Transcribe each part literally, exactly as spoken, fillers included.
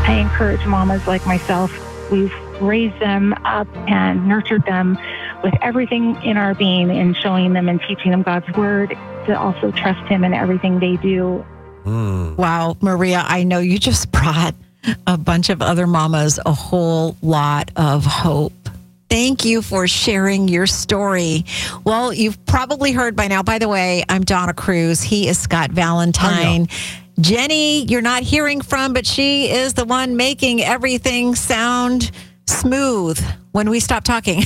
I encourage mamas like myself. We've raised them up and nurtured them with everything in our being and showing them and teaching them God's word to also trust him in everything they do. Mm. Wow, Maria, I know you just brought a bunch of other mamas a whole lot of hope. Thank you for sharing your story. Well, you've probably heard by now, by the way, I'm Donna Cruz. He is Scott Valentine. Jenny, you're not hearing from, but she is the one making everything sound smooth when we stop talking.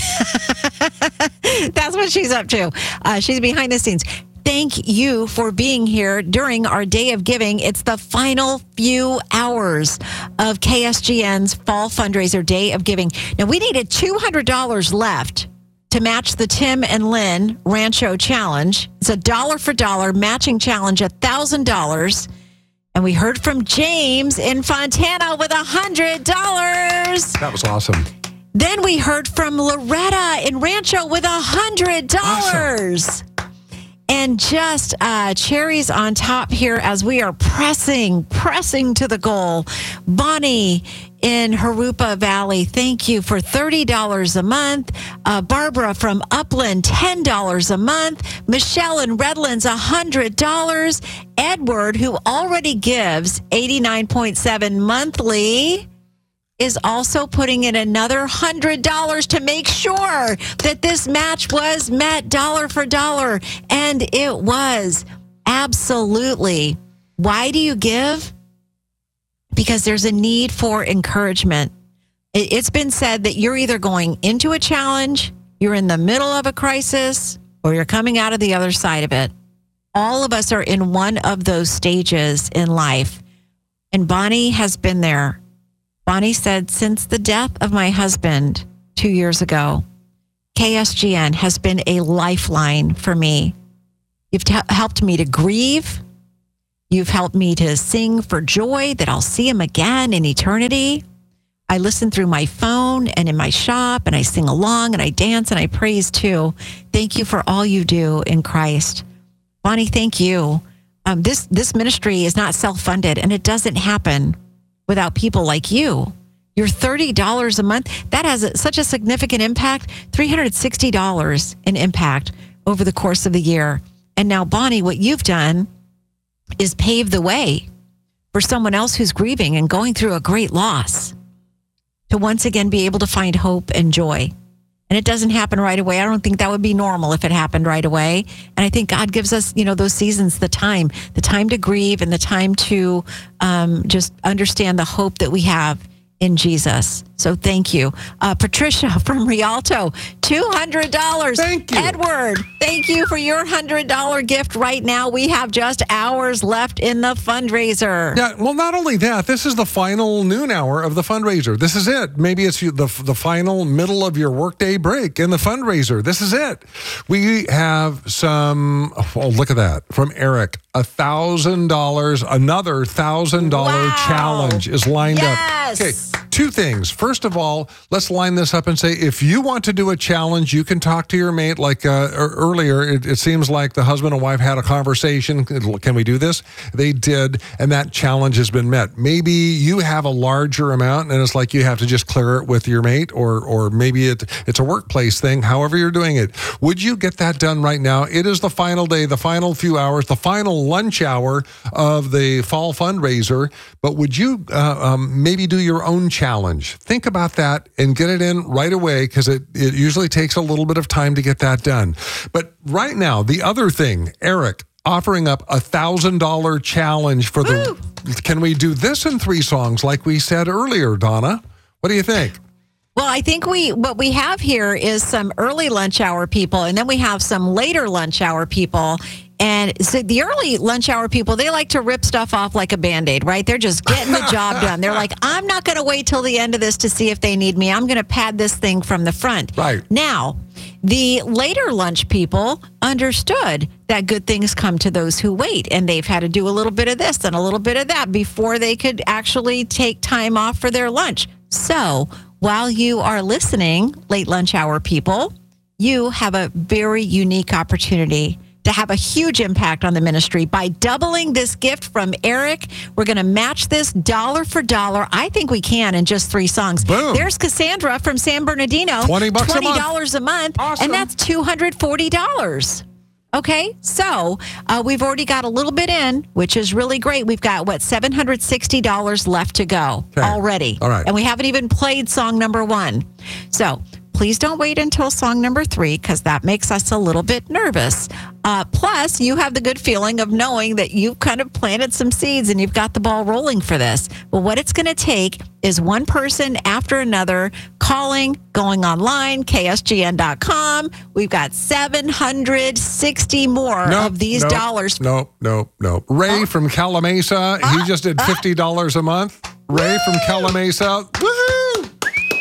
That's what she's up to. Uh, she's behind the scenes. Thank you for being here during our Day of Giving. It's the final few hours of K S G N's Fall Fundraiser Day of Giving. Now, we needed two hundred dollars left to match the Tim and Lynn Rancho Challenge. It's a dollar for dollar matching challenge, one thousand dollars. And we heard from James in Fontana with one hundred dollars. That was awesome. Then we heard from Loretta in Rancho with one hundred dollars. Awesome. And just uh, cherries on top here as we are pressing, pressing to the goal. Bonnie in Jurupa Valley, thank you for thirty dollars a month. Uh, Barbara from Upland, ten dollars a month. Michelle in Redlands, one hundred dollars. Edward, who already gives eighty-nine point seven monthly, is also putting in another one hundred dollars to make sure that this match was met dollar for dollar. And it was. Absolutely. Why do you give? Because there's a need for encouragement. It's been said that you're either going into a challenge, you're in the middle of a crisis, or you're coming out of the other side of it. All of us are in one of those stages in life. And Bonnie has been there. Bonnie said, since the death of my husband two years ago, K S G N has been a lifeline for me. You've t- helped me to grieve. You've helped me to sing for joy that I'll see him again in eternity. I listen through my phone and in my shop, and I sing along and I dance and I praise too. Thank you for all you do in Christ. Bonnie, thank you. Um, this, this ministry is not self-funded, and it doesn't happen without people like you. Your thirty dollars a month, that has a, such a significant impact, three hundred sixty dollars in impact over the course of the year. And now, Bonnie, what you've done is pave the way for someone else who's grieving and going through a great loss to once again be able to find hope and joy. And it doesn't happen right away. I don't think that would be normal if it happened right away. And I think God gives us, you know, those seasons, the time, the time to grieve and the time to um, just understand the hope that we have in Jesus. So thank you. Uh, Patricia from Rialto, two hundred dollars. Thank you. Edward, thank you for your one hundred dollars gift right now. We have just hours left in the fundraiser. Yeah, well, not only that, this is the final noon hour of the fundraiser. This is it. Maybe it's the, the final middle of your workday break in the fundraiser. This is it. We have some, oh, look at that, from Eric. one thousand dollars, another one thousand dollars wow. challenge is lined yes. up. Okay. Two things. First of all, let's line this up and say, if you want to do a challenge, you can talk to your mate. Like uh, earlier, it, it seems like the husband and wife had a conversation. Can we do this? They did, and that challenge has been met. Maybe you have a larger amount, and it's like you have to just clear it with your mate, or or maybe it, it's a workplace thing, however you're doing it. Would you get that done right now? It is the final day, the final few hours, the final lunch hour of the fall fundraiser, but would you uh, um, maybe do your own challenge? Think about that and get it in right away, because it, it usually takes a little bit of time to get that done. But right now, the other thing, Eric, offering up a one thousand dollars challenge for the... Woo! Can we do this in three songs like we said earlier, Donna? What do you think? Well, I think we what we have here is some early lunch hour people, and then we have some later lunch hour people. And so the early lunch hour people, they like to rip stuff off like a Band-Aid, right? They're just getting the job done. They're like, I'm not going to wait till the end of this to see if they need me. I'm going to pad this thing from the front. Right. Now, the later lunch people understood that good things come to those who wait. And they've had to do a little bit of this and a little bit of that before they could actually take time off for their lunch. So while you are listening, late lunch hour people, you have a very unique opportunity to have a huge impact on the ministry by doubling this gift from Eric. We're going to match this dollar for dollar. I think we can in just three songs. Boom. There's Cassandra from San Bernardino. twenty bucks twenty dollars a month. Awesome. And that's two hundred forty dollars. Okay, so uh, we've already got a little bit in, which is really great. We've got, what, seven hundred sixty dollars left to go okay. already. All right. And we haven't even played song number one. So please don't wait until song number three, because that makes us a little bit nervous. Uh, plus, you have the good feeling of knowing that you've kind of planted some seeds and you've got the ball rolling for this. But what it's going to take is one person after another calling, going online, K S G N dot com. We've got seven hundred sixty more nope, of these nope, dollars. Nope, nope, nope. Ray oh. from Calamasa, uh, he just did fifty dollars uh, a month. Ray woo! From Calamasa, woohoo!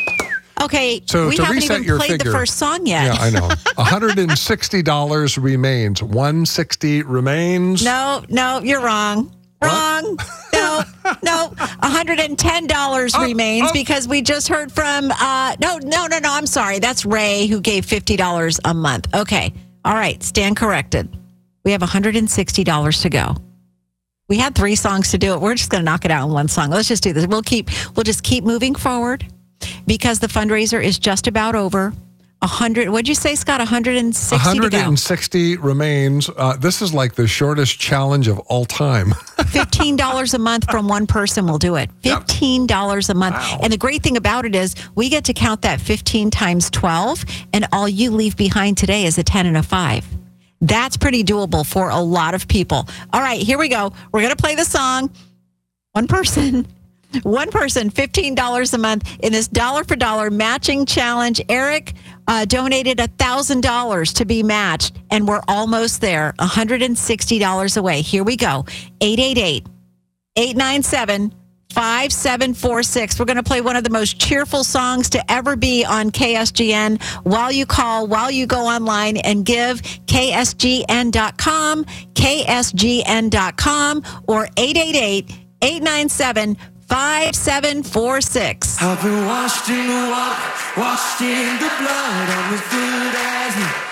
Okay, so we to haven't reset even your played figure, the first song yet. Yeah, I know. one hundred sixty dollars remains. one hundred sixty remains. No, no, you're wrong. What? Wrong. No, no. one hundred ten dollars oh, remains oh. because we just heard from, uh, no, no, no, no, I'm sorry. That's Ray who gave fifty dollars a month. Okay. All right. Stand corrected. We have one hundred sixty dollars to go. We had three songs to do it. We're just going to knock it out in one song. Let's just do this. We'll keep, we'll just keep moving forward because the fundraiser is just about over. A hundred. What'd you say, Scott? one hundred sixty one hundred sixty to go. Remains. Uh, this is like the shortest challenge of all time. Fifteen dollars a month from one person will do it. Fifteen dollars a month. Wow. And the great thing about it is we get to count that fifteen times twelve, and all you leave behind today is a ten and a five. That's pretty doable for a lot of people. All right, here we go. We're gonna play the song. One person. One person, fifteen dollars a month in this dollar for dollar matching challenge. Eric uh, donated one thousand dollars to be matched, and we're almost there. one hundred sixty dollars away. Here we go. eight eight eight, eight nine seven, five seven four six. We're going to play one of the most cheerful songs to ever be on K S G N while you call, while you go online and give K S G N dot com, K S G N dot com, or eight eight eight, eight nine seven, five seven four six. I've been washed in the water, washed in the blood. I'm as good as new.